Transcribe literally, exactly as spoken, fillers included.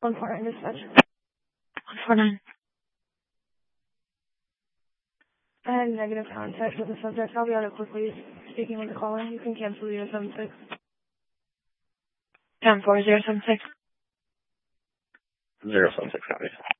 one four nine dispatch. one four nine. I had negative contact with the subject. I'll be on it quickly speaking with the caller. You can cancel zero seven six. ten four zero seven six. zero seven six, copy.